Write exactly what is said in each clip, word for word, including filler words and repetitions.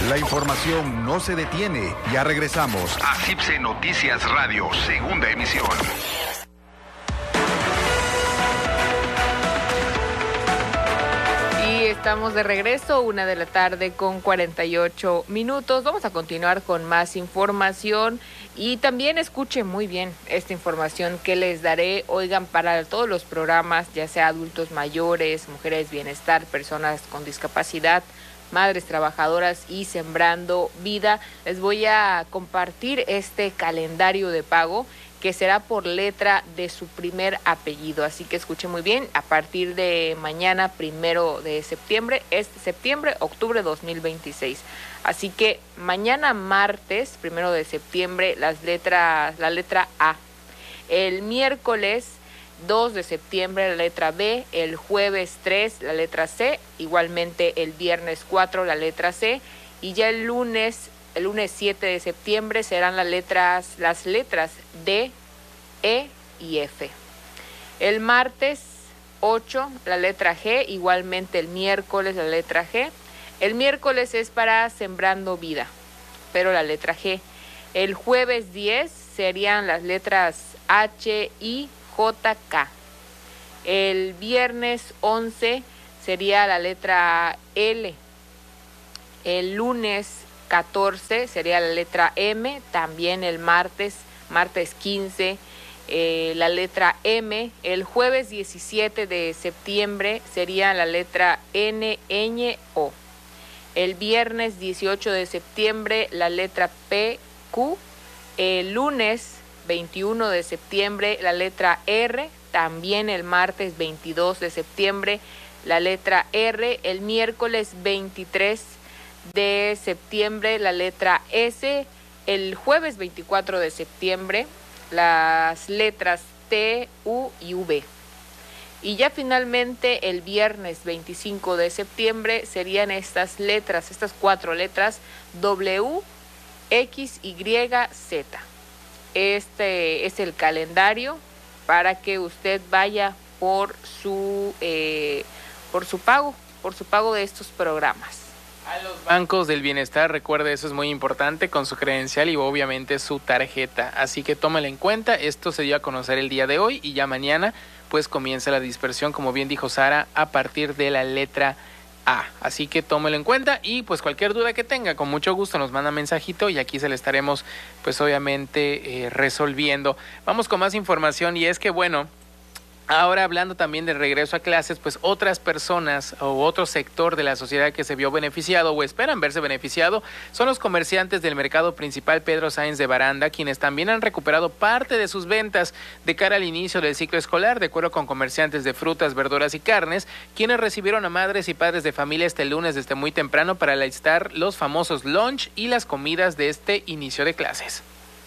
La información no se detiene. Ya regresamos a C I P S E Noticias Radio, segunda emisión. Y estamos de regreso, una de la tarde con cuarenta y ocho minutos. Vamos a continuar con más información y también escuchen muy bien esta información que les daré. Oigan, para todos los programas, ya sea adultos mayores, mujeres bienestar, personas con discapacidad, madres trabajadoras y Sembrando Vida, les voy a compartir este calendario de pago que será por letra de su primer apellido. Así que escuchen muy bien, a partir de mañana, primero de septiembre, este septiembre, octubre dos mil veintiséis. Así que mañana martes, primero de septiembre, las letras, la letra A. El miércoles dos de septiembre, la letra B. El jueves tres, la letra C. Igualmente el viernes cuatro, la letra C. Y ya el lunes El lunes siete de septiembre serán las letras, las letras D, E y F. El martes ocho, la letra G, igualmente el miércoles la letra G. El miércoles es para Sembrando Vida, pero la letra G. El jueves diez serían las letras H, I, J, K. El viernes once sería la letra L. El lunes catorce sería la letra M, también el martes, martes quince, eh, la letra M. El jueves diecisiete de septiembre sería la letra N, Ñ, O. El viernes dieciocho de septiembre la letra P, Q. El lunes veintiuno de septiembre la letra R, también el martes veintidós de septiembre la letra R. El miércoles veintitrés de septiembre la letra S. El jueves veinticuatro de septiembre las letras T, U y V. Y ya finalmente el viernes veinticinco de septiembre serían estas letras, estas cuatro letras W, X, Y, Z. Este es el calendario para que usted vaya por su eh, por su pago, por su pago de estos programas. A los bancos del bienestar, recuerde, eso es muy importante, con su credencial y obviamente su tarjeta. Así que tómalo en cuenta, esto se dio a conocer el día de hoy y ya mañana pues comienza la dispersión, como bien dijo Sara, a partir de la letra A. Así que tómelo en cuenta y pues cualquier duda que tenga, con mucho gusto nos manda mensajito y aquí se le estaremos pues obviamente eh, resolviendo. Vamos con más información y es que bueno, ahora hablando también del regreso a clases, pues otras personas o otro sector de la sociedad que se vio beneficiado o esperan verse beneficiado son los comerciantes del mercado principal Pedro Sáenz de Baranda, quienes también han recuperado parte de sus ventas de cara al inicio del ciclo escolar, de acuerdo con comerciantes de frutas, verduras y carnes, quienes recibieron a madres y padres de familia este lunes desde muy temprano para alistar los famosos lunch y las comidas de este inicio de clases.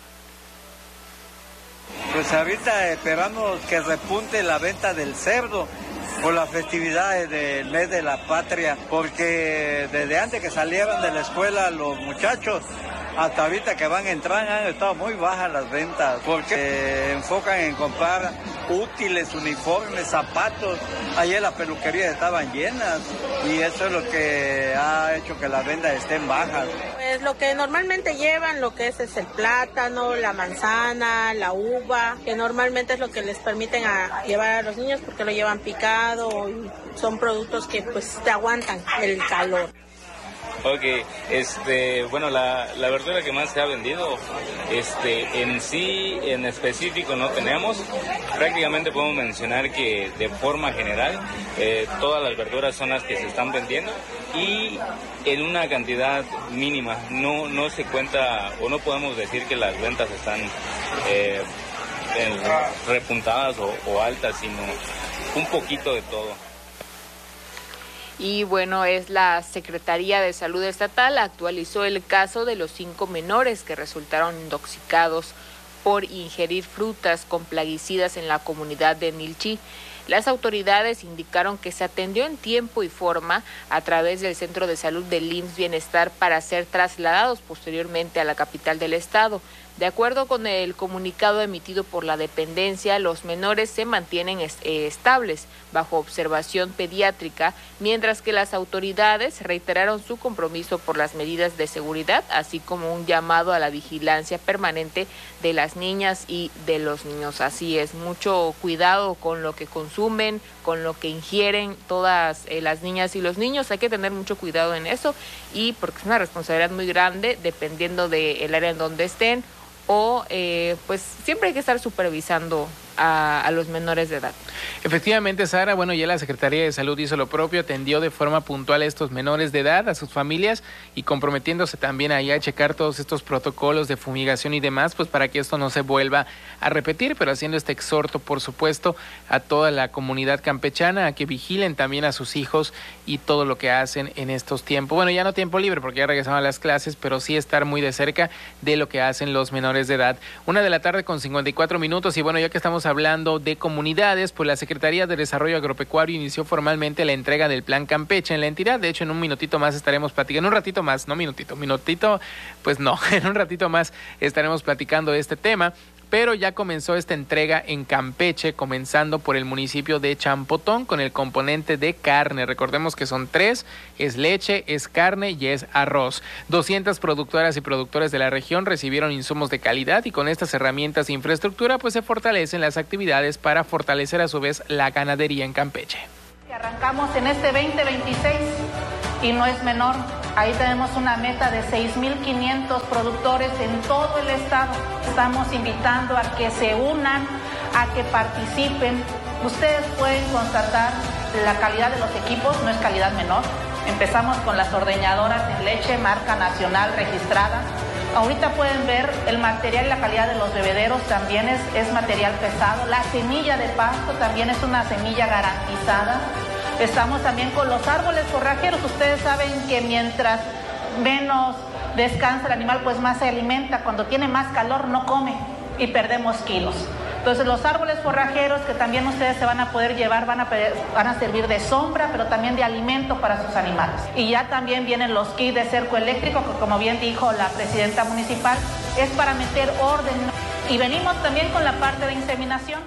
Pues ahorita esperamos que repunte la venta del cerdo por las festividades del mes de la patria, porque desde antes que salieron de la escuela los muchachos, hasta ahorita que van a entrar han estado muy bajas las ventas, porque se enfocan en comprar útiles, uniformes, zapatos. Ayer las peluquerías estaban llenas y eso es lo que ha hecho que las ventas estén bajas. Pues lo que normalmente llevan, lo que es, es el plátano, la manzana, la uva, que normalmente es lo que les permiten a llevar a los niños porque lo llevan picado y son productos que pues te aguantan el calor. Ok, este, bueno, la, la verdura que más se ha vendido, este, en sí, en específico no tenemos. Prácticamente podemos mencionar que de forma general, eh, todas las verduras son las que se están vendiendo y en una cantidad mínima. No, no se cuenta o no podemos decir que las ventas están eh, repuntadas o, o altas, sino un poquito de todo. Y bueno, es la Secretaría de Salud Estatal actualizó el caso de los cinco menores que resultaron intoxicados por ingerir frutas con plaguicidas en la comunidad de Nilchí. Las autoridades indicaron que se atendió en tiempo y forma a través del Centro de Salud del I M S S Bienestar para ser trasladados posteriormente a la capital del estado. De acuerdo con el comunicado emitido por la dependencia, los menores se mantienen est- eh, estables bajo observación pediátrica, mientras que las autoridades reiteraron su compromiso por las medidas de seguridad, así como un llamado a la vigilancia permanente de las niñas y de los niños. Así es, mucho cuidado con lo que consumen, con lo que ingieren todas eh, las niñas y los niños. Hay que tener mucho cuidado en eso, y porque es una responsabilidad muy grande dependiendo del área en donde estén, o eh, pues siempre hay que estar supervisando a, a los menores de edad. Efectivamente, Sara, bueno, ya la Secretaría de Salud hizo lo propio, atendió de forma puntual a estos menores de edad, a sus familias, y comprometiéndose también ahí a checar todos estos protocolos de fumigación y demás, pues para que esto no se vuelva a repetir, pero haciendo este exhorto, por supuesto, a toda la comunidad campechana a que vigilen también a sus hijos y todo lo que hacen en estos tiempos. Bueno, ya no tiempo libre porque ya regresaron a las clases, pero sí estar muy de cerca de lo que hacen los menores de edad. Una de la tarde con cincuenta y cuatro minutos, y bueno, ya que estamos hablando de comunidades, pues la Secretaría de Desarrollo Agropecuario inició formalmente la entrega del Plan Campeche en la entidad. De hecho, en un minutito más estaremos platicando, un ratito más, no minutito, minutito, pues no, en un ratito más estaremos platicando de este tema. Pero ya comenzó esta entrega en Campeche, comenzando por el municipio de Champotón con el componente de carne. Recordemos que son tres, es leche, es carne y es arroz. doscientas productoras y productores de la región recibieron insumos de calidad, y con estas herramientas e infraestructura pues se fortalecen las actividades para fortalecer a su vez la ganadería en Campeche. Arrancamos en este veinte veintiséis y no es menor. Ahí tenemos una meta de seis mil quinientos productores en todo el estado. Estamos invitando a que se unan, a que participen. Ustedes pueden constatar la calidad de los equipos, no es calidad menor. Empezamos con las ordeñadoras en leche, marca nacional registrada. Ahorita pueden ver el material y la calidad de los bebederos, también es, es material pesado. La semilla de pasto también es una semilla garantizada. Estamos también con los árboles forrajeros. Ustedes saben que mientras menos descansa el animal, pues más se alimenta. Cuando tiene más calor no come y perdemos kilos. Entonces los árboles forrajeros que también ustedes se van a poder llevar van a, van a servir de sombra, pero también de alimento para sus animales. Y ya también vienen los kits de cerco eléctrico, que como bien dijo la presidenta municipal, es para meter orden. Y venimos también con la parte de inseminación.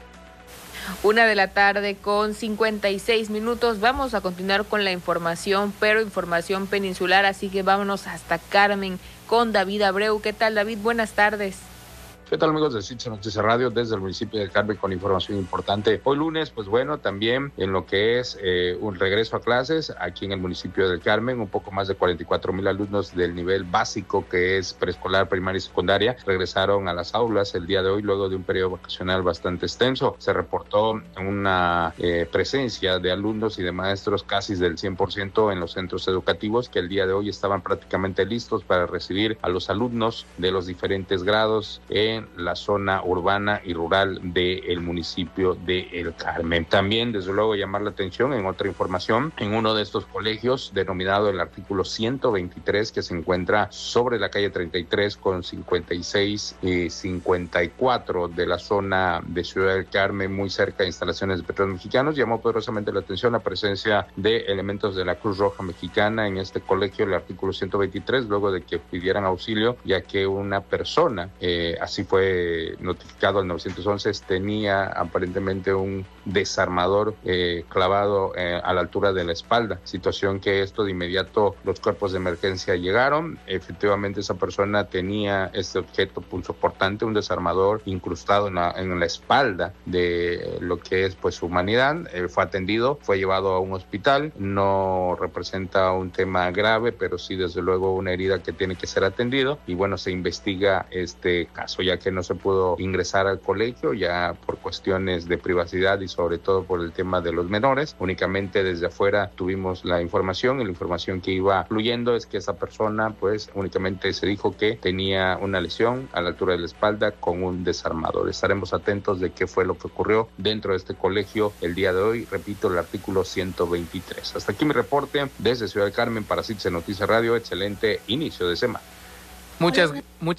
Una de la tarde con cincuenta y seis minutos. Vamos a continuar con la información, pero información peninsular, así que vámonos hasta Carmen con David Abreu. ¿Qué tal, David? Buenas tardes. ¿Qué tal, amigos de Citse Noticias Radio? Desde el municipio de Carmen con información importante. Hoy lunes, pues bueno, también en lo que es eh, un regreso a clases aquí en el municipio del Carmen, un poco más de cuarenta y cuatro mil alumnos del nivel básico, que es preescolar, primaria y secundaria, regresaron a las aulas el día de hoy luego de un periodo vacacional bastante extenso. Se reportó una eh, presencia de alumnos y de maestros casi del cien por ciento en los centros educativos, que el día de hoy estaban prácticamente listos para recibir a los alumnos de los diferentes grados en la zona urbana y rural del municipio de El Carmen. También, desde luego, llamar la atención en otra información, en uno de estos colegios denominado el artículo ciento veintitrés, que se encuentra sobre la calle treinta y tres con cincuenta y seis y cincuenta y cuatro de la zona de Ciudad del Carmen, muy cerca de instalaciones de Petróleos Mexicanos, llamó poderosamente la atención la presencia de elementos de la Cruz Roja Mexicana en este colegio, el artículo ciento veintitrés, luego de que pidieran auxilio, ya que una persona, eh, así fue notificado al nueve once, tenía aparentemente un desarmador eh, clavado eh, a la altura de la espalda, situación que esto de inmediato los cuerpos de emergencia llegaron. Efectivamente, esa persona tenía este objeto punzocortante, un desarmador incrustado en la, en la espalda de lo que es pues su humanidad. Eh, fue atendido, fue llevado a un hospital, no representa un tema grave, pero sí desde luego una herida que tiene que ser atendido, y bueno, se investiga este caso, ya que no se pudo ingresar al colegio ya por cuestiones de privacidad y sobre todo por el tema de los menores. Únicamente desde afuera tuvimos la información, y la información que iba fluyendo es que esa persona pues únicamente se dijo que tenía una lesión a la altura de la espalda con un desarmador. Estaremos atentos de qué fue lo que ocurrió dentro de este colegio el día de hoy. Repito, el artículo ciento veintitrés. Hasta aquí mi reporte desde Ciudad del Carmen para Citse Noticias Radio. Excelente inicio de semana. Muchas, muchas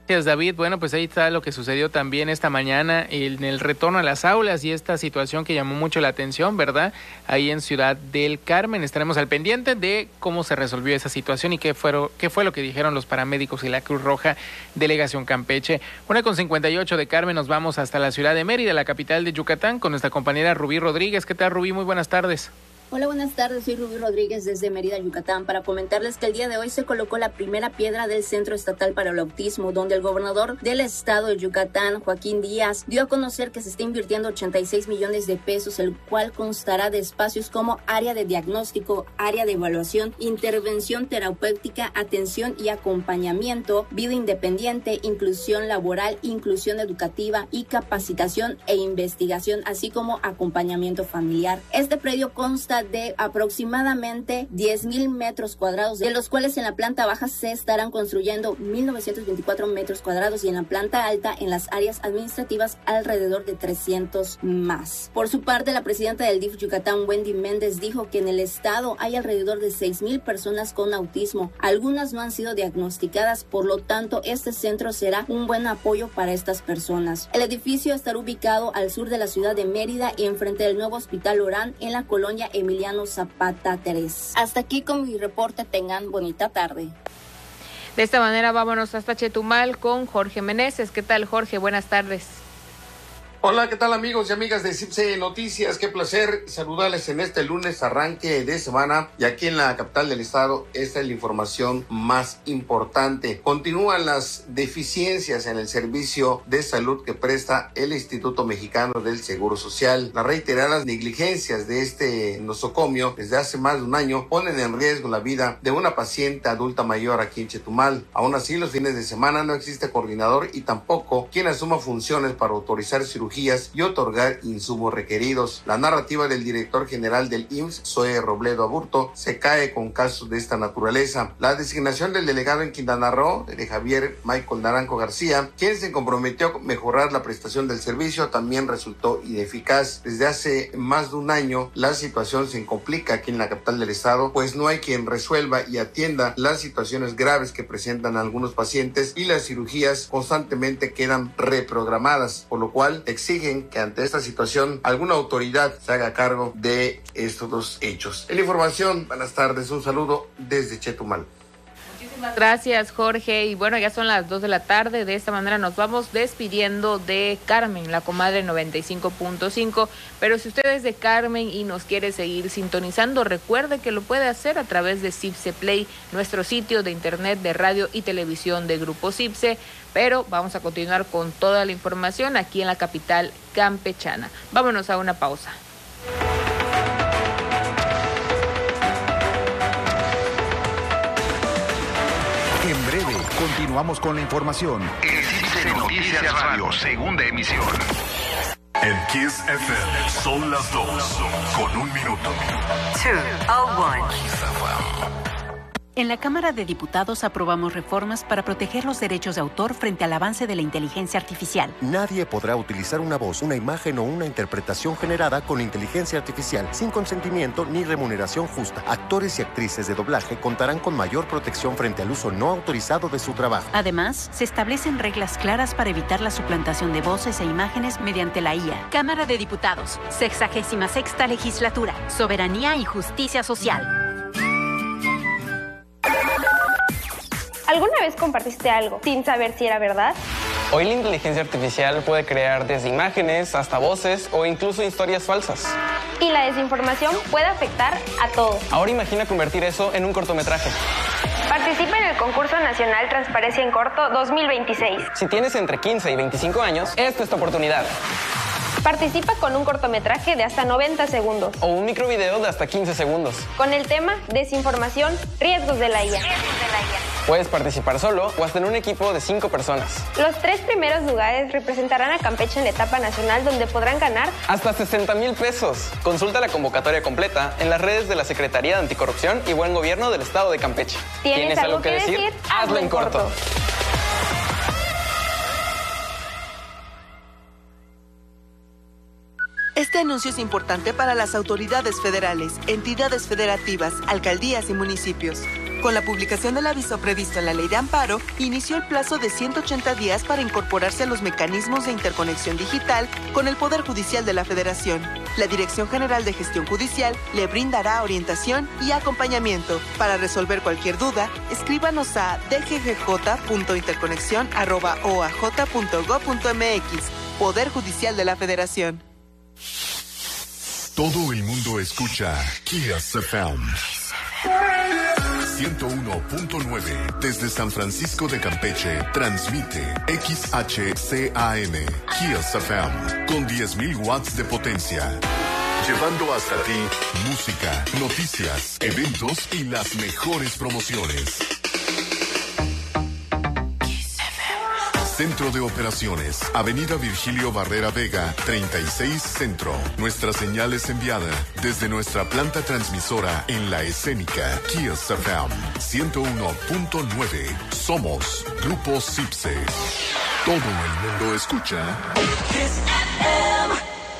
Gracias, David. Bueno, pues ahí está lo que sucedió también esta mañana en el retorno a las aulas y esta situación que llamó mucho la atención, ¿verdad? Ahí en Ciudad del Carmen. Estaremos al pendiente de cómo se resolvió esa situación y qué, fueron, qué fue lo que dijeron los paramédicos y la Cruz Roja Delegación Campeche. Una con cincuenta y ocho de Carmen, nos vamos hasta la ciudad de Mérida, la capital de Yucatán, con nuestra compañera Rubí Rodríguez. ¿Qué tal, Rubí? Muy buenas tardes. Hola, buenas tardes, soy Rubí Rodríguez desde Mérida, Yucatán, para comentarles que el día de hoy se colocó la primera piedra del Centro Estatal para el Autismo, donde el gobernador del estado de Yucatán, Joaquín Díaz, dio a conocer que se está invirtiendo ochenta y seis millones de pesos, el cual constará de espacios como área de diagnóstico, área de evaluación, intervención terapéutica, atención y acompañamiento, vida independiente, inclusión laboral, inclusión educativa y capacitación e investigación, así como acompañamiento familiar. Este predio consta de aproximadamente diez mil metros cuadrados, de los cuales en la planta baja se estarán construyendo mil novecientos veinticuatro metros cuadrados y en la planta alta, en las áreas administrativas, alrededor de trescientos más. Por su parte, la presidenta del D I F Yucatán, Wendy Méndez, dijo que en el estado hay alrededor de seis mil personas con autismo. Algunas no han sido diagnosticadas, por lo tanto, este centro será un buen apoyo para estas personas. El edificio estará ubicado al sur de la ciudad de Mérida y enfrente del nuevo Hospital Orán, en la colonia Emiliano Zapata tres. Hasta aquí con mi reporte, tengan bonita tarde. De esta manera vámonos hasta Chetumal con Jorge Meneses. ¿Qué tal, Jorge? Buenas tardes. Hola, ¿qué tal, amigos y amigas de CIPSE Noticias? Qué placer saludarles en este lunes, arranque de semana, y aquí en la capital del estado. Esta es la información más importante. Continúan las deficiencias en el servicio de salud que presta el Instituto Mexicano del Seguro Social. Las reiteradas negligencias de este nosocomio desde hace más de un año ponen en riesgo la vida de una paciente adulta mayor aquí en Chetumal. Aún así, los fines de semana no existe coordinador y tampoco quien asuma funciones para autorizar cirugía y otorgar insumos requeridos. La narrativa del director general del I M S S, Zoe Robledo Aburto, se cae con casos de esta naturaleza. La designación del delegado en Quintana Roo, de Javier Michael Naranjo García, quien se comprometió a mejorar la prestación del servicio, también resultó ineficaz. Desde hace más de un año, la situación se complica aquí en la capital del estado, pues no hay quien resuelva y atienda las situaciones graves que presentan algunos pacientes y las cirugías constantemente quedan reprogramadas, por lo cual exigen que ante esta situación alguna autoridad se haga cargo de estos dos hechos. En la información, buenas tardes, un saludo desde Chetumal. Muchísimas gracias, Jorge. Y bueno, ya son las dos de la tarde. De esta manera nos vamos despidiendo de Carmen, la comadre noventa y cinco punto cinco. Pero si usted es de Carmen y nos quiere seguir sintonizando, recuerde que lo puede hacer a través de CIPSE Play, nuestro sitio de internet de radio y televisión de Grupo CIPSE. Pero vamos a continuar con toda la información aquí en la capital campechana. Vámonos a una pausa. En breve, continuamos con la información. El CIPSE Noticias Radio, segunda emisión. En Kiss F M son las dos, con un minuto. Two, oh, one. En la Cámara de Diputados aprobamos reformas para proteger los derechos de autor frente al avance de la inteligencia artificial. Nadie podrá utilizar una voz, una imagen o una interpretación generada con inteligencia artificial sin consentimiento ni remuneración justa. Actores y actrices de doblaje contarán con mayor protección frente al uso no autorizado de su trabajo. Además, se establecen reglas claras para evitar la suplantación de voces e imágenes mediante la I A. Cámara de Diputados, sexagésima sexta legislatura, soberanía y justicia social. ¿Alguna vez compartiste algo sin saber si era verdad? Hoy la inteligencia artificial puede crear desde imágenes hasta voces o incluso historias falsas. Y la desinformación puede afectar a todos. Ahora imagina convertir eso en un cortometraje. Participa en el concurso nacional Transparencia en Corto dos mil veintiséis. Si tienes entre quince y veinticinco años, esta es tu oportunidad. Participa con un cortometraje de hasta noventa segundos. O un microvideo de hasta quince segundos. Con el tema Desinformación, riesgos de la I A. Puedes participar solo o hasta en un equipo de cinco personas. Los tres primeros lugares representarán a Campeche en la etapa nacional, donde podrán ganar hasta sesenta mil pesos. Consulta la convocatoria completa en las redes de la Secretaría de Anticorrupción y Buen Gobierno del Estado de Campeche. ¿Tienes, ¿Tienes algo, algo que decir? decir? Hazlo en corto. corto. Este anuncio es importante para las autoridades federales, entidades federativas, alcaldías y municipios. Con la publicación del aviso previsto en la Ley de Amparo, inició el plazo de ciento ochenta días para incorporarse a los mecanismos de interconexión digital con el Poder Judicial de la Federación. La Dirección General de Gestión Judicial le brindará orientación y acompañamiento. Para resolver cualquier duda, escríbanos a d g g j punto interconexión arroba o a j punto gob punto m x. Poder Judicial de la Federación. Todo el mundo escucha Kiss F M. ciento uno punto nueve desde San Francisco de Campeche transmite X H C A M Kiss F M con diez mil watts de potencia, llevando hasta ti música, noticias, eventos y las mejores promociones. Centro de Operaciones, Avenida Virgilio Barrera Vega, treinta y seis Centro. Nuestra señal es enviada desde nuestra planta transmisora en La Escénica, Kiss F M ciento uno punto nueve. Somos Grupo Cipse. Todo el mundo escucha Kiss F M.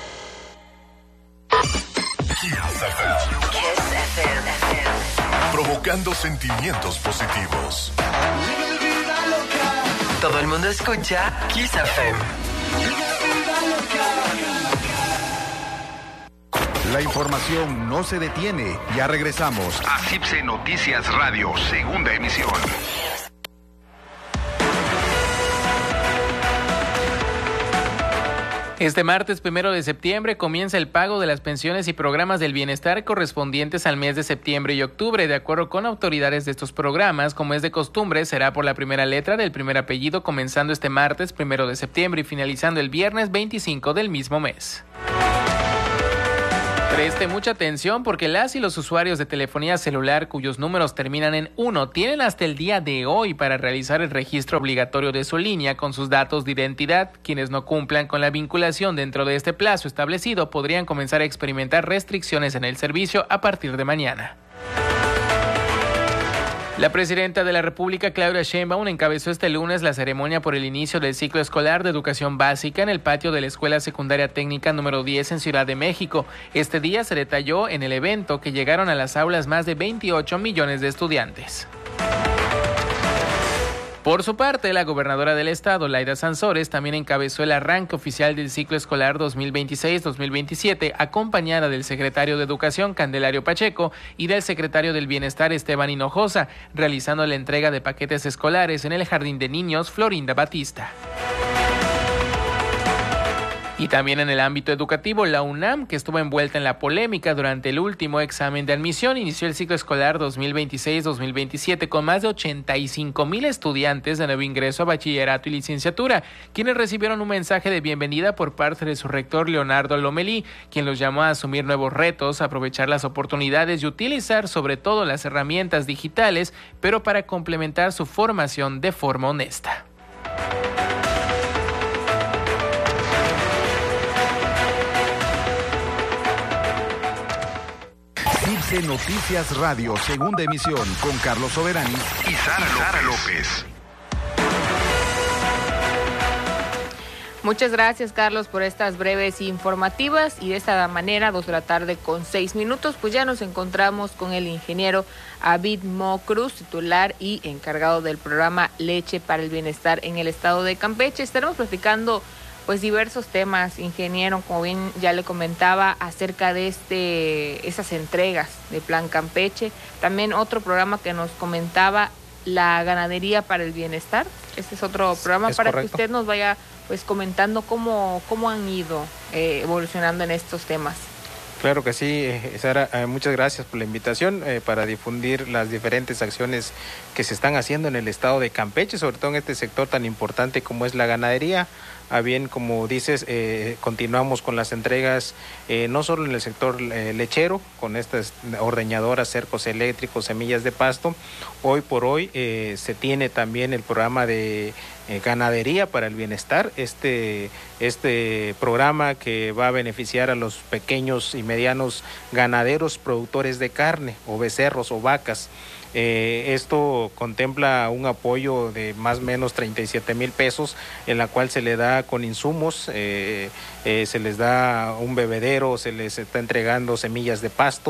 Kiss F M. Kiss F M. Provocando sentimientos positivos. Todo el mundo escucha Kiss F M. La información no se detiene. Ya regresamos a Cipse Noticias Radio, segunda emisión. Este martes primero de septiembre comienza el pago de las pensiones y programas del bienestar correspondientes al mes de septiembre y octubre. De acuerdo con autoridades de estos programas, como es de costumbre, será por la primera letra del primer apellido, comenzando este martes primero de septiembre y finalizando el viernes veinticinco del mismo mes. Preste mucha atención porque las y los usuarios de telefonía celular cuyos números terminan en uno tienen hasta el día de hoy para realizar el registro obligatorio de su línea con sus datos de identidad. Quienes no cumplan con la vinculación dentro de este plazo establecido podrían comenzar a experimentar restricciones en el servicio a partir de mañana. La presidenta de la República, Claudia Sheinbaum, encabezó este lunes la ceremonia por el inicio del ciclo escolar de educación básica en el patio de la Escuela Secundaria Técnica número diez en Ciudad de México. Este día se detalló en el evento que llegaron a las aulas más de veintiocho millones de estudiantes. Por su parte, la gobernadora del estado, Laida Sansores, también encabezó el arranque oficial del ciclo escolar dos mil veintiséis dos mil veintisiete, acompañada del secretario de Educación, Candelario Pacheco, y del secretario del Bienestar, Esteban Hinojosa, realizando la entrega de paquetes escolares en el Jardín de Niños Florinda Batista. Y también en el ámbito educativo, la UNAM, que estuvo envuelta en la polémica durante el último examen de admisión, inició el ciclo escolar dos mil veintiséis dos mil veintisiete con más de ochenta y cinco mil estudiantes de nuevo ingreso a bachillerato y licenciatura, quienes recibieron un mensaje de bienvenida por parte de su rector Leonardo Lomelí, quien los llamó a asumir nuevos retos, aprovechar las oportunidades y utilizar sobre todo las herramientas digitales, pero para complementar su formación de forma honesta. Cipse Noticias Radio, segunda emisión, con Carlos Soberani y Sara López. Sara López. Muchas gracias, Carlos, por estas breves informativas, y de esta manera, dos de la tarde con seis minutos, pues ya nos encontramos con el ingeniero Abid Mo Cruz, titular y encargado del programa Leche para el Bienestar en el estado de Campeche. Estaremos platicando pues diversos temas, ingeniero, como bien ya le comentaba, acerca de este esas entregas de Plan Campeche. También otro programa que nos comentaba, la ganadería para el bienestar. Este es otro programa es para correcto. Que usted nos vaya pues comentando cómo, cómo han ido eh, evolucionando en estos temas. Claro que sí, Sara, eh, muchas gracias por la invitación eh, para difundir las diferentes acciones que se están haciendo en el estado de Campeche, sobre todo en este sector tan importante como es la ganadería. A bien, como dices, eh, continuamos con las entregas, eh, no solo en el sector eh, lechero, con estas ordeñadoras, cercos eléctricos, semillas de pasto. Hoy por hoy eh, se tiene también el programa de eh, ganadería para el bienestar, este, este programa que va a beneficiar a los pequeños y medianos ganaderos productores de carne, o becerros o vacas. Eh, esto contempla un apoyo de más o menos treinta y siete mil pesos, en la cual se le da con insumos, eh, eh, se les da un bebedero, se les está entregando semillas de pasto,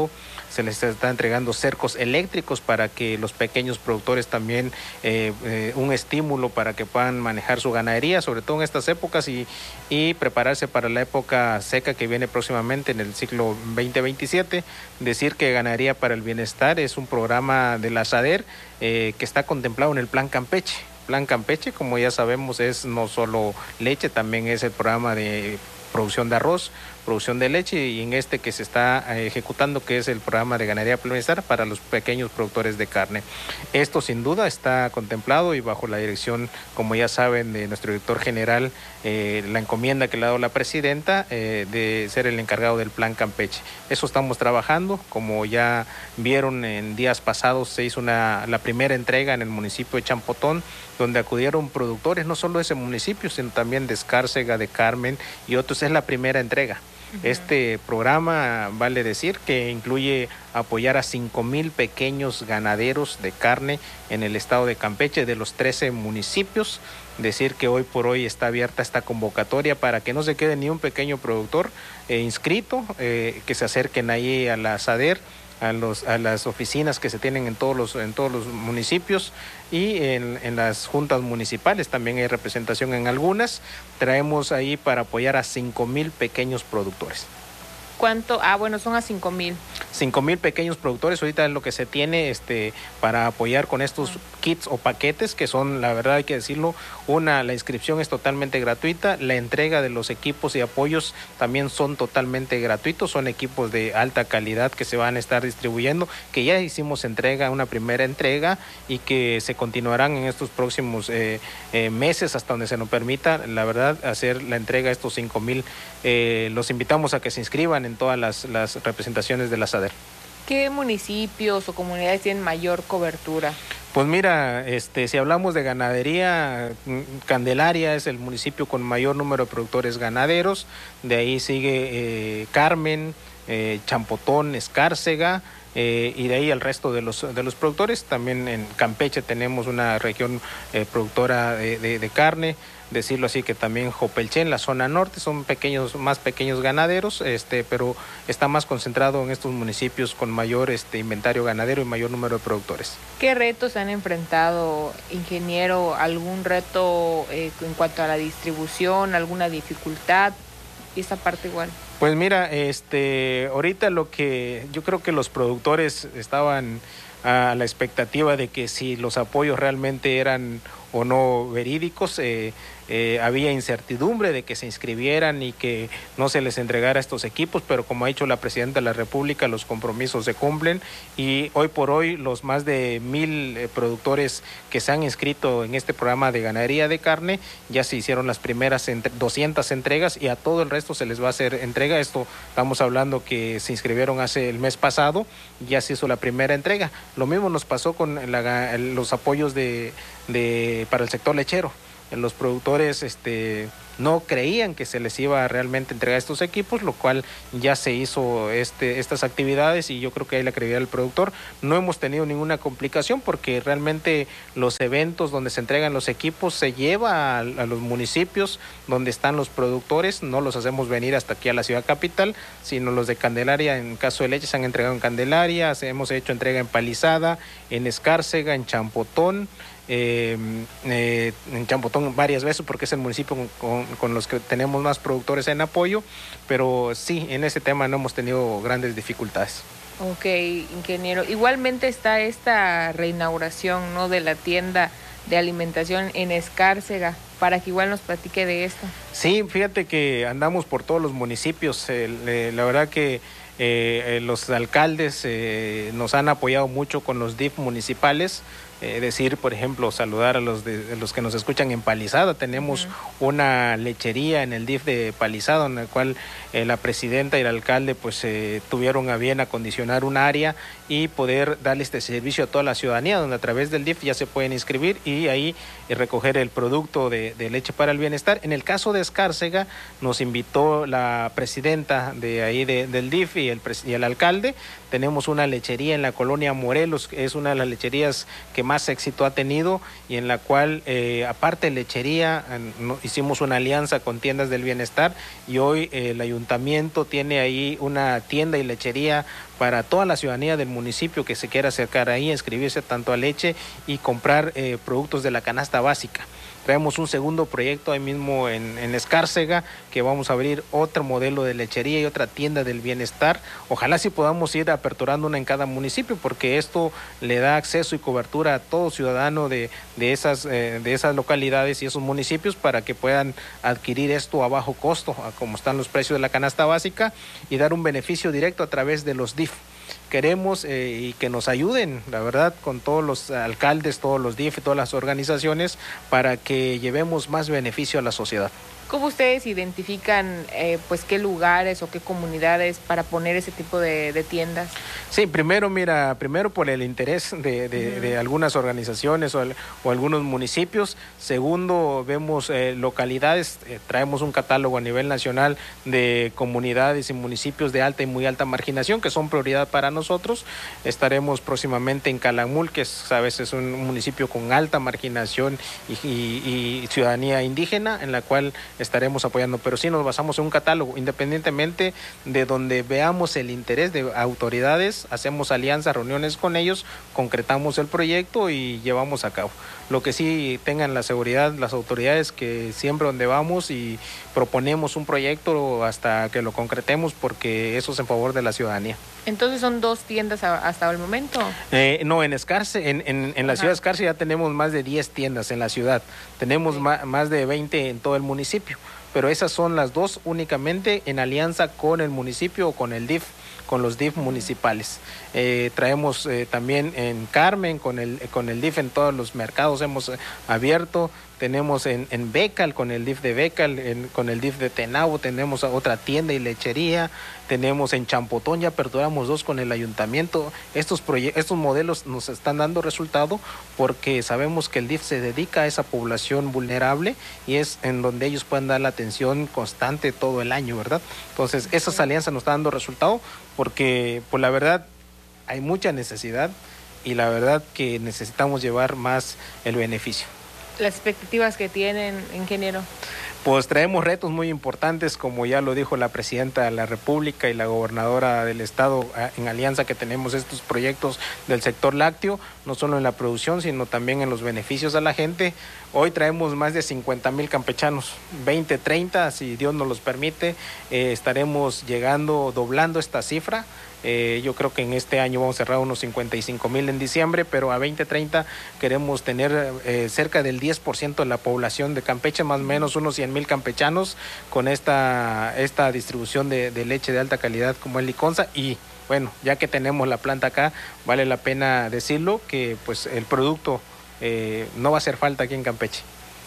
se les está entregando cercos eléctricos para que los pequeños productores también, eh, eh, un estímulo para que puedan manejar su ganadería, sobre todo en estas épocas, y, y prepararse para la época seca que viene próximamente en el ciclo veinte veintisiete. Decir que Ganadería para el Bienestar es un programa de la SADER eh, que está contemplado en el Plan Campeche. Plan Campeche, como ya sabemos, es no solo leche, también es el programa de producción de arroz, producción de leche, y en este que se está ejecutando, que es el programa de Ganadería para el Bienestar para los pequeños productores de carne. Esto sin duda está contemplado y bajo la dirección, como ya saben, de nuestro director general, eh, la encomienda que le ha dado la presidenta eh, de ser el encargado del Plan Campeche. Eso estamos trabajando. Como ya vieron, en días pasados se hizo una, la primera entrega en el municipio de Champotón, donde acudieron productores no solo de ese municipio, sino también de Escárcega, de Carmen y otros. Es la primera entrega. Este programa, vale decir, que incluye apoyar a cinco mil pequeños ganaderos de carne en el estado de Campeche, de los trece municipios. Decir que hoy por hoy está abierta esta convocatoria para que no se quede ni un pequeño productor eh, inscrito, eh, que se acerquen ahí a la SADER, a, los, a las oficinas que se tienen en todos los, en todos los municipios, y en, en las juntas municipales también hay representación en algunas. Traemos ahí para apoyar a cinco mil pequeños productores. ¿Cuánto? Ah, bueno, son a cinco mil. cinco mil pequeños productores, ahorita es lo que se tiene este, para apoyar con estos kits o paquetes, que son, la verdad hay que decirlo, una, la inscripción es totalmente gratuita, la entrega de los equipos y apoyos también son totalmente gratuitos, son equipos de alta calidad que se van a estar distribuyendo, que ya hicimos entrega, una primera entrega, y que se continuarán en estos próximos eh, eh, meses hasta donde se nos permita, la verdad, hacer la entrega a estos cinco mil. Eh, los invitamos a que se inscriban en todas las, las representaciones de la SADER. ¿Qué municipios o comunidades tienen mayor cobertura? Pues mira, este, si hablamos de ganadería, Candelaria es el municipio con mayor número de productores ganaderos, de ahí sigue eh, Carmen, eh, Champotón, Escárcega, eh, y de ahí el resto de los, de los productores. También en Campeche tenemos una región eh, productora de, de, de carne, decirlo así, que también Jopelché en la zona norte son pequeños, más pequeños ganaderos, este, pero está más concentrado en estos municipios con mayor este, inventario ganadero y mayor número de productores. ¿Qué retos han enfrentado, ingeniero? ¿Algún reto eh, en cuanto a la distribución, alguna dificultad? ¿Y esa parte igual? Pues mira, este, ahorita lo que yo creo que los productores estaban a la expectativa de que si los apoyos realmente eran o no verídicos, eh, eh, había incertidumbre de que se inscribieran y que no se les entregara estos equipos, pero como ha dicho la Presidenta de la República, los compromisos se cumplen, y hoy por hoy los más de mil eh, productores que se han inscrito en este programa de ganadería de carne, ya se hicieron las primeras entre, doscientas entregas, y a todo el resto se les va a hacer entrega. Esto estamos hablando que se inscribieron hace el mes pasado, ya se hizo la primera entrega. Lo mismo nos pasó con la, los apoyos de, de para el sector lechero. Los productores este, no creían que se les iba a realmente entregar estos equipos, lo cual ya se hizo este, estas actividades, y yo creo que hay la credibilidad del productor. No hemos tenido ninguna complicación porque realmente los eventos donde se entregan los equipos se lleva a, a los municipios donde están los productores, no los hacemos venir hasta aquí a la ciudad capital, sino los de Candelaria, en caso de leche, se han entregado en Candelaria, hemos hecho entrega en Palizada, en Escárcega, en Champotón, Eh, eh, en Champotón varias veces porque es el municipio con, con, con los que tenemos más productores en apoyo, pero sí, en ese tema no hemos tenido grandes dificultades. Ok, ingeniero. Igualmente está esta reinauguración, ¿no?, de la tienda de alimentación en Escárcega, para que igual nos platique de esto. Sí, fíjate que andamos por todos los municipios, eh, eh, la verdad que eh, eh, los alcaldes eh, nos han apoyado mucho con los D I F municipales. Eh, decir, por ejemplo, saludar a los de, de los que nos escuchan en Palizada. Tenemos uh-huh. una lechería en el D I F de Palizada, en el cual eh, la presidenta y el alcalde pues eh, tuvieron a bien acondicionar un área y poder darle este servicio a toda la ciudadanía, donde a través del D I F ya se pueden inscribir y ahí eh, recoger el producto de, de leche para el bienestar. En el caso de Escárcega, nos invitó la presidenta de ahí de, del D I F y el, y el alcalde. Tenemos una lechería en la colonia Morelos, que es una de las lecherías que más éxito ha tenido y en la cual, eh, aparte de lechería, eh, no, hicimos una alianza con Tiendas del Bienestar y hoy eh, el ayuntamiento tiene ahí una tienda y lechería para toda la ciudadanía del municipio que se quiera acercar ahí, inscribirse tanto a leche y comprar eh, productos de la canasta básica. Traemos un segundo proyecto ahí mismo en, en Escárcega, que vamos a abrir otro modelo de lechería y otra tienda del bienestar. Ojalá sí podamos ir aperturando una en cada municipio, porque esto le da acceso y cobertura a todo ciudadano de, de, esas, eh, de esas localidades y esos municipios para que puedan adquirir esto a bajo costo, a como están los precios de la canasta básica, y dar un beneficio directo a través de los D I F. Queremos eh, y que nos ayuden, la verdad, con todos los alcaldes, todos los D I F y todas las organizaciones para que llevemos más beneficio a la sociedad. ¿Cómo ustedes identifican eh, pues qué lugares o qué comunidades para poner ese tipo de, de tiendas? Sí, primero, mira, primero por el interés de, de, uh-huh. de algunas organizaciones o, o algunos municipios. Segundo, vemos eh, localidades, eh, traemos un catálogo a nivel nacional de comunidades y municipios de alta y muy alta marginación que son prioridad para nosotros. Estaremos próximamente en Calakmul, que es, sabes, es un municipio con alta marginación y, y, y ciudadanía indígena, en la cual estaremos apoyando, pero sí nos basamos en un catálogo, independientemente de donde veamos el interés de autoridades, hacemos alianzas, reuniones con ellos, concretamos el proyecto y llevamos a cabo. Lo que sí tengan la seguridad las autoridades que siempre donde vamos y proponemos un proyecto hasta que lo concretemos, porque eso es en favor de la ciudadanía. Entonces son dos tiendas hasta el momento. Eh, no, en Escarce, en, en, en la Ajá. ciudad de Escarce ya tenemos más de diez tiendas en la ciudad. Tenemos sí. ma, más de veinte en todo el municipio, pero esas son las dos únicamente en alianza con el municipio o con el D I F, con los D I F municipales. Eh, traemos eh, también en Carmen con el, con el D I F en todos los mercados hemos eh, abierto. Tenemos en, en Becal con el D I F de Becal, en, con el D I F de Tenabo tenemos otra tienda y lechería. Tenemos en Champotón, ya aperturamos dos con el ayuntamiento. Estos, estos modelos nos están dando resultado porque sabemos que el D I F se dedica a esa población vulnerable y es en donde ellos pueden dar la atención constante todo el año, ¿verdad? Entonces, esas alianzas nos están dando resultado porque, pues la verdad, hay mucha necesidad y la verdad que necesitamos llevar más el beneficio. Las expectativas que tienen, ingeniero. Pues traemos retos muy importantes, como ya lo dijo la presidenta de la República y la gobernadora del estado, en alianza que tenemos estos proyectos del sector lácteo, no solo en la producción, sino también en los beneficios a la gente. Hoy traemos más de cincuenta mil campechanos, veinte, treinta, si Dios nos los permite, eh, estaremos llegando, doblando esta cifra. Eh, yo creo que en este año vamos a cerrar unos cincuenta y cinco mil en diciembre, pero a veinte treinta queremos tener eh, cerca del diez por ciento de la población de Campeche, más o menos unos cien mil campechanos con esta, esta distribución de, de leche de alta calidad como el Liconza. Y bueno, ya que tenemos la planta acá, vale la pena decirlo que pues el producto eh, no va a hacer falta aquí en Campeche.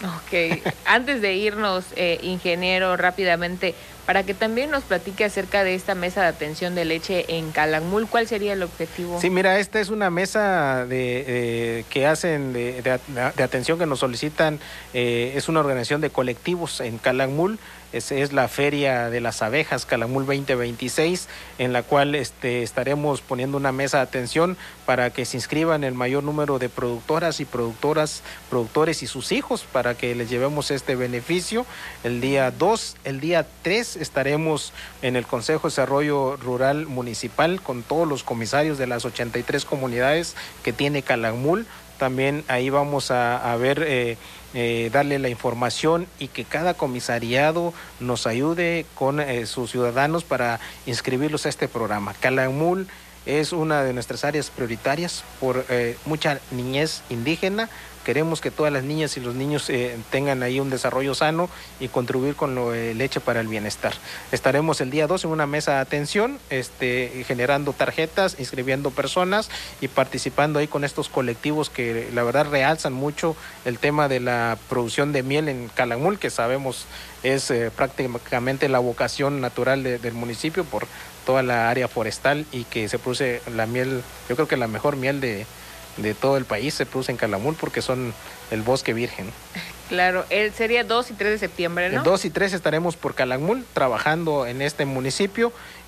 Ok, antes de irnos, eh, ingeniero, rápidamente, para que también nos platique acerca de esta mesa de atención de leche en Calakmul, ¿cuál sería el objetivo? Sí, mira, esta es una mesa de, eh, que hacen de, de, de atención que nos solicitan, eh, es una organización de colectivos en Calakmul. Es, es la Feria de las Abejas Calakmul veinte veintiséis, en la cual este, estaremos poniendo una mesa de atención para que se inscriban el mayor número de productoras y productoras, productores y sus hijos, para que les llevemos este beneficio. El día dos, el día tres estaremos en el Consejo de Desarrollo Rural Municipal con todos los comisarios de las ochenta y tres comunidades que tiene Calakmul. También ahí vamos a, a ver, eh, eh, darle la información y que cada comisariado nos ayude con eh, sus ciudadanos para inscribirlos a este programa. Calakmul es una de nuestras áreas prioritarias por eh, mucha niñez indígena. Queremos que todas las niñas y los niños eh, tengan ahí un desarrollo sano y contribuir con lo de leche para el bienestar. Estaremos el día dos en una mesa de atención, este, generando tarjetas, inscribiendo personas y participando ahí con estos colectivos que la verdad realzan mucho el tema de la producción de miel en Calakmul, que sabemos es eh, prácticamente la vocación natural de, del municipio por toda la área forestal y que se produce la miel, yo creo que la mejor miel de de todo el país se produce en Calakmul porque son el bosque virgen. Claro, él sería dos y tres de septiembre, ¿no? El dos y tres estaremos por Calakmul trabajando en este municipio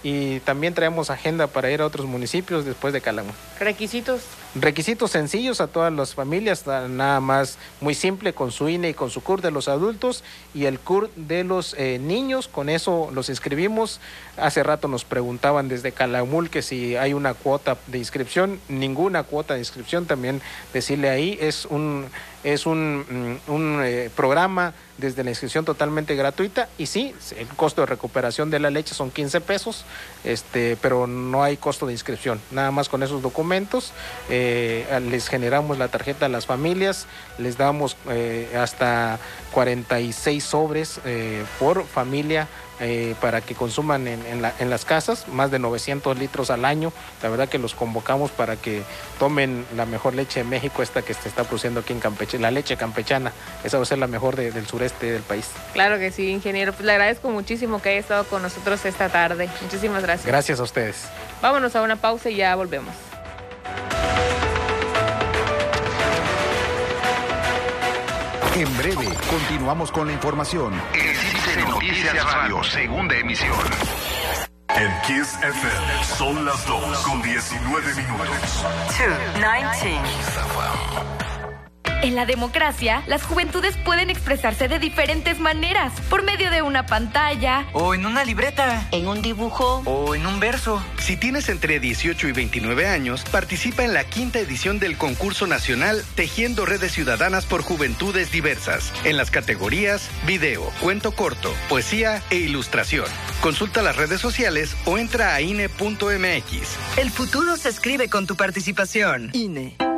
y también traemos agenda para ir a otros municipios después de Calakmul. ¿Requisitos? Requisitos sencillos a todas las familias, nada más muy simple, con su I N E y con su C U R de los adultos y el C U R de los eh, niños, con eso los inscribimos. Hace rato nos preguntaban desde Calakmul que si hay una cuota de inscripción, ninguna cuota de inscripción, también decirle ahí, es un, es un, un eh, programa desde la inscripción totalmente gratuita y sí, el costo de recuperación de la leche son quince pesos, este, pero no hay costo de inscripción, nada más con esos documentos. Eh, les generamos la tarjeta a las familias, les damos eh, hasta cuarenta y seis sobres eh, por familia eh, para que consuman en, en, la, en las casas, más de novecientos litros al año. La verdad que los convocamos para que tomen la mejor leche de México, esta que se está produciendo aquí en Campeche, la leche campechana, esa va a ser la mejor de, del sureste del país. Claro que sí, ingeniero, pues le agradezco muchísimo que haya estado con nosotros esta tarde. Muchísimas gracias. Gracias a ustedes. Vámonos a una pausa y ya volvemos. En breve, continuamos con la información. El Cívice Noticias Radio, segunda emisión. En Kiss F M son las dos con diecinueve minutos. two nineteen. En la democracia, las juventudes pueden expresarse de diferentes maneras, por medio de una pantalla, o en una libreta, en un dibujo, o en un verso. Si tienes entre dieciocho y veintinueve años, participa en la quinta edición del concurso nacional Tejiendo Redes Ciudadanas por Juventudes Diversas, en las categorías video, cuento corto, poesía e ilustración. Consulta las redes sociales o entra a I N E punto M X. El futuro se escribe con tu participación. I N E.